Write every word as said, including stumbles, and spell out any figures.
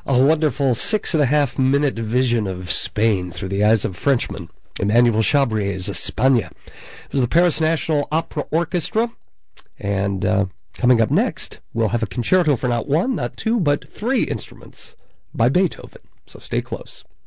A wonderful six and a half minute vision of Spain through the eyes of a Frenchman, Emmanuel Chabrier's España. It was the Paris National Opera Orchestra, and uh, coming up next, we'll have a concerto for not one, not two, but three instruments by Beethoven. So stay close.